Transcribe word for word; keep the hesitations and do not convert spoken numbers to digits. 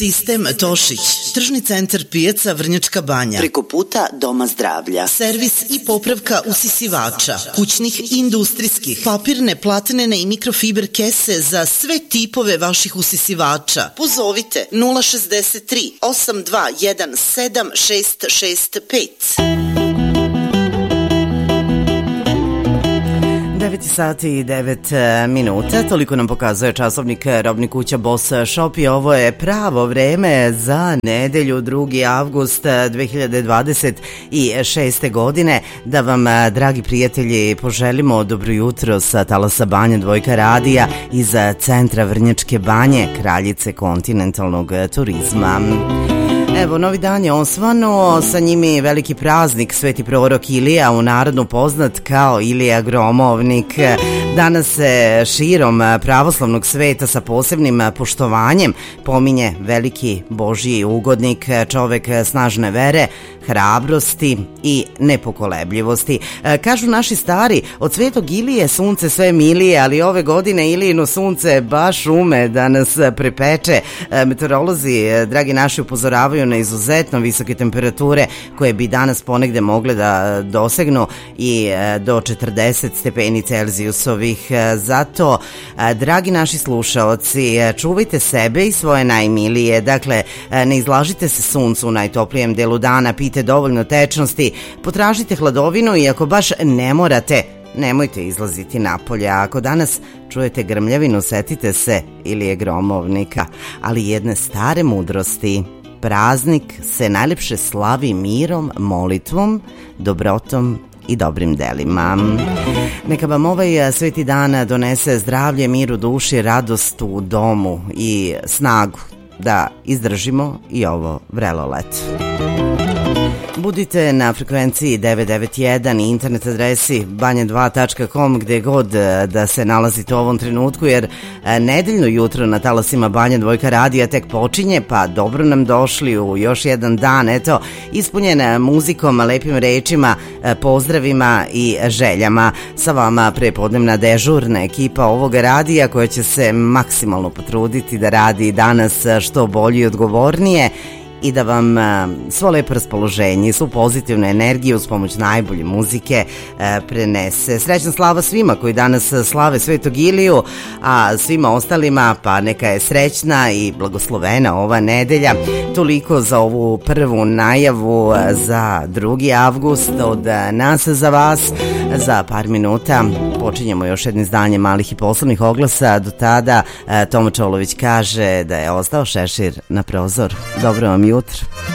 Sistem Tošić, tržni centar pijaca Vrnjačka Banja. Preko puta Doma zdravlja. Servis i popravka usisivača, kućnih i industrijskih, papirne, platnene i mikrofiber kese za sve tipove vaših usisivača. Pozovite nula šezdeset tri osam dva jedan sedam šest šest pet. devet sati i devet minuta, toliko nam pokazuje časovnik robni kuća Boss Shop i ovo je pravo vreme za nedelju drugi avgust dve hiljade dvadeset šeste. godine. Da vam, dragi prijatelji, poželimo dobro jutro sa talasa Banja Dvojka radija iz centra Vrnjačke Banje, kraljice kontinentalnog turizma. Evo, novi dan je osvano, sa njimi veliki praznik Sveti prorok Ilija, u narodnu poznat kao Ilija Gromovnik. Danas se širom pravoslavnog sveta sa posebnim poštovanjem pominje veliki Božji ugodnik, čovek snažne vere, hrabrosti i nepokolebljivosti. Kažu naši stari, od Svetog Ilije sunce sve milije, ali ove godine Ilijino sunce baš ume da nas prepeče. Meteorolozi, dragi naši, upozoravaju na izuzetno visoke temperature koje bi danas ponegde mogle da dosegnu i do četrdeset stepeni Celzijusovih. Zato, dragi naši slušaoci, čuvajte sebe i svoje najmilije. Dakle, ne izlažite se suncu u najtoplijem delu dana, pijte dovoljno tečnosti, potražite hladovinu i ako baš ne morate, nemojte izlaziti napolje. A ako danas čujete grmljavinu, setite se Ilije Gromovnika, ali jedne stare mudrosti. Praznik se najlepše slavi mirom, molitvom, dobrotom i dobrim delima. Neka vam ovaj sveti dan donese zdravlje, mir u duši, radost u domu i snagu da izdržimo i ovo vrelo leto. Budite na frekvenciji devet devet jedan i internet adresi banja dva tačka com gde god da se nalazite u ovom trenutku, jer nedeljno jutro na talasima Banja Dvojka radija tek počinje, pa dobro nam došli u još jedan dan, eto, ispunjen muzikom, lepim rečima, pozdravima i željama. Sa vama prepodnevna dežurna ekipa ovoga radija koja će se maksimalno potruditi da radi danas što bolje i odgovornije i da vam svo lepo raspoloženje i svu pozitivnu energiju uz pomoć najbolje muzike prenese. Srećna slava svima koji danas slave Svetog Iliju, a svima ostalima pa neka je srećna i blagoslovena ova nedelja. Toliko za ovu prvu najavu za drugi avgust od nas za vas. Za par minuta počinjemo još jedno izdanje malih i poslovnih oglasa. Do tada Toma Čolović kaže da je ostao šešir na prozor. Dobro vam jutro.